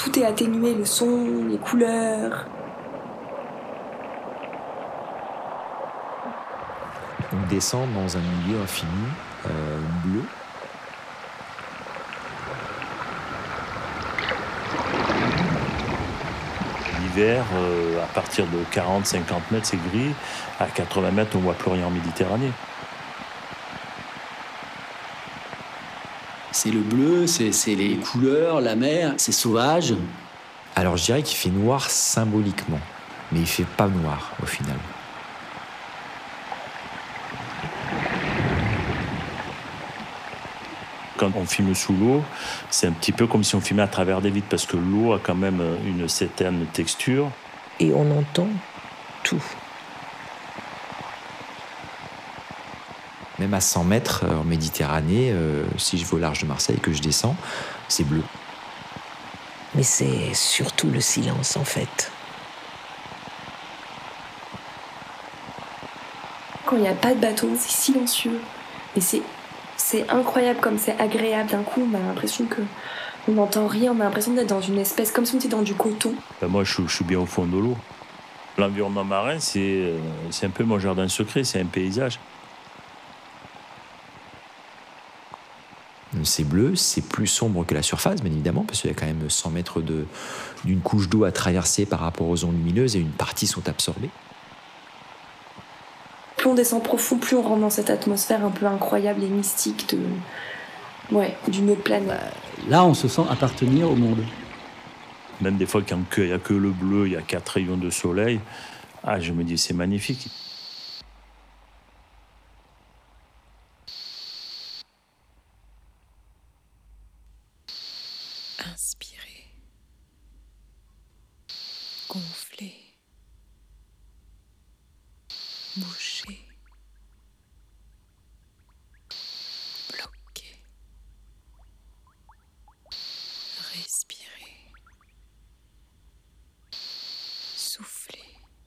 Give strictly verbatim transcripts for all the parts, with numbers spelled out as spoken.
tout est atténué, le son, les couleurs. On descend dans un milieu infini, euh, bleu. L'hiver, euh, à partir de quarante à cinquante mètres, c'est gris. À quatre-vingts mètres, on ne voit plus rien en Méditerranée. C'est le bleu, c'est, c'est les couleurs, la mer, c'est sauvage. Alors je dirais qu'il fait noir symboliquement, mais il fait pas noir au final. Quand on filme sous l'eau, c'est un petit peu comme si on filmait à travers des vitres, parce que l'eau a quand même une certaine texture. Et on entend tout. Même à cent mètres en Méditerranée, euh, si je vais au large de Marseille et que je descends, c'est bleu. Mais c'est surtout le silence, en fait. Quand il n'y a pas de bateau, c'est silencieux. Et c'est, c'est incroyable comme c'est agréable. D'un coup, on a l'impression que on n'entend rien. On a l'impression d'être dans une espèce, comme si on était dans du coton. Ben moi, je, je suis bien au fond de l'eau. L'environnement marin, c'est, c'est un peu mon jardin secret, c'est un paysage. C'est bleu, c'est plus sombre que la surface, bien évidemment, parce qu'il y a quand même cent mètres de, d'une couche d'eau à traverser par rapport aux ondes lumineuses et une partie sont absorbées. Plus on descend profond, plus on rentre dans cette atmosphère un peu incroyable et mystique de, ouais, d'une autre planète. Bah, là, on se sent appartenir au monde. Même des fois, quand il n'y a que le bleu, il y a quatre rayons de soleil, ah, je me dis, c'est magnifique. Inspirez, gonflez, bougez, bloquez, respirez, soufflez,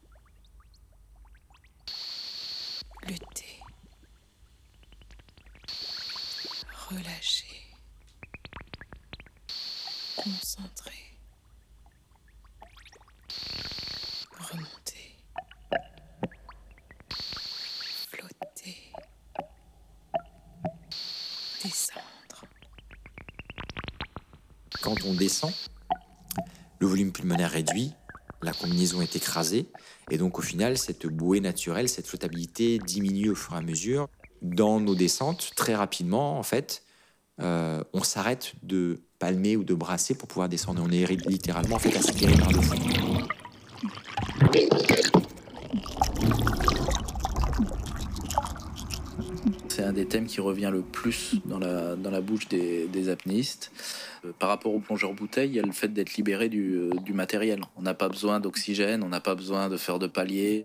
luttez, relâchez. Concentrez, remontez, flottez, descendre. Quand on descend, le volume pulmonaire réduit, la combinaison est écrasée, et donc au final, cette bouée naturelle, cette flottabilité diminue au fur et à mesure. Dans nos descentes, très rapidement, en fait, euh, on s'arrête de palmer ou de brasser pour pouvoir descendre. On est littéralement en fait aspiré par le fond. C'est un des thèmes qui revient le plus dans la, dans la bouche des, des apnéistes. Euh, par rapport au plongeur bouteille, il y a le fait d'être libéré du, euh, du matériel. On n'a pas besoin d'oxygène, on n'a pas besoin de faire de palier.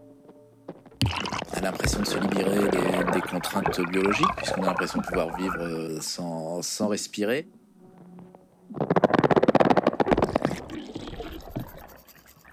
On a l'impression de se libérer des, des contraintes biologiques, puisqu'on a l'impression de pouvoir vivre sans, sans respirer.